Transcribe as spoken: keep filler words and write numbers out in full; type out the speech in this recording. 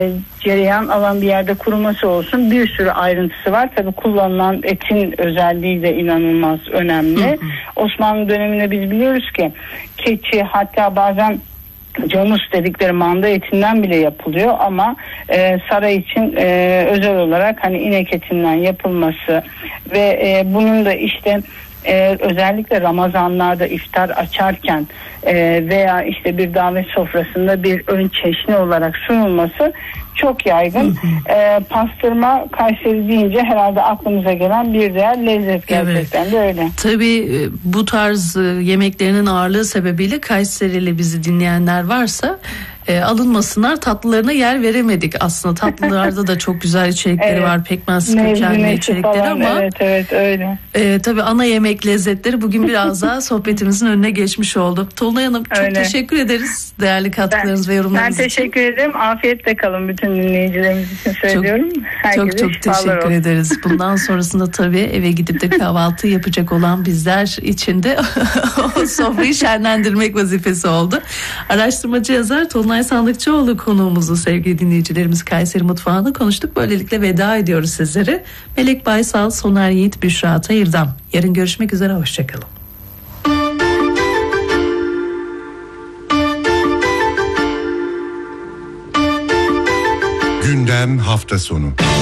cereyan alan bir yerde kuruması olsun, bir sürü ayrıntısı var. Tabii kullanılan etin özelliği de inanılmaz önemli. Hı hı. Osmanlı döneminde biz biliyoruz ki keçi, hatta bazen camus dedikleri manda etinden bile yapılıyor ama e, saray için e, özel olarak hani inek etinden yapılması ve e, bunun da işte Ee, özellikle Ramazanlarda iftar açarken e, veya işte bir davet sofrasında bir ön çeşni olarak sunulması çok yaygın. Ee, pastırma, Kayseri deyince herhalde aklımıza gelen bir diğer lezzet, gerçekten evet. de öyle. Tabii bu tarz yemeklerinin ağırlığı sebebiyle Kayserili bizi dinleyenler varsa e, alınmasınlar, tatlılarına yer veremedik. Aslında tatlılarda da çok güzel içerikleri evet. var, pekmez kökenli içerikleri falan, ama evet evet öyle. E, tabii ana yemek lezzetleri bugün biraz daha sohbetimizin önüne geçmiş oldu. Tolunay Hanım çok öyle. teşekkür ederiz değerli katkılarınız ben, ve yorumlarınız için. Ben teşekkür için. ederim. Afiyetle kalın bütün dinleyicilerimiz için söylüyorum. Çok çok, çok teşekkür olsun. ederiz. Bundan sonrasında tabii eve gidip de kahvaltı yapacak olan bizler için de o sofrayı şenlendirmek vazifesi oldu. Araştırmacı yazar Tolunay Sandıkçıoğlu konuğumuzu, sevgili dinleyicilerimiz, Kayseri Mutfağı'nda konuştuk. Böylelikle veda ediyoruz sizlere. Melek Baysal, Soner Yiğit, Büşra Tayır'dan. Yarın görüşmek üzere, hoşçakalın. Gündem hafta sonu.